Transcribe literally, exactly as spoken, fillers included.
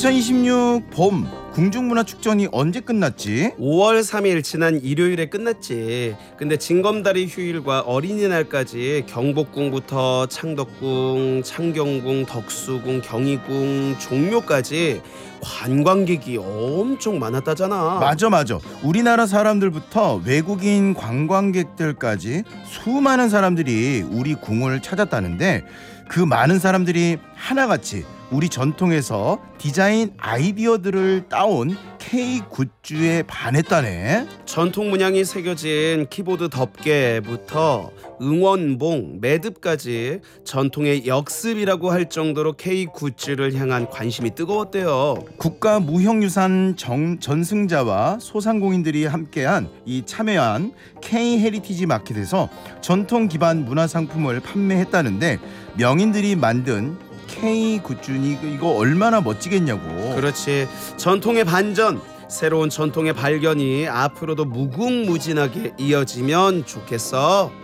이천이십육 봄 궁중문화축전이 언제 끝났지? 오월 삼일 지난 일요일에 끝났지. 근데 징검다리 휴일과 어린이날까지 경복궁부터 창덕궁, 창경궁, 덕수궁, 경희궁, 종묘까지 관광객이 엄청 많았다잖아. 맞아 맞아. 우리나라 사람들부터 외국인 관광객들까지 수많은 사람들이 우리 궁을 찾았다는데, 그 많은 사람들이 하나같이 우리 전통에서 디자인 아이디어들을 따온 K 굿즈에 반했다네. 전통 문양이 새겨진 키보드 덮개부터 응원봉, 매듭까지 전통의 역습이라고 할 정도로 K 굿즈를 향한 관심이 뜨거웠대요. 국가무형유산 정, 전승자와 소상공인들이 함께한 이 참여한 K 헤리티지 마켓에서 전통 기반 문화상품을 판매했다는데, 명인들이 만든 K 굿즈니 이거 얼마나 멋지겠냐고. 그렇지. 전통의 반전, 새로운 전통의 발견이 앞으로도 무궁무진하게 이어지면 좋겠어.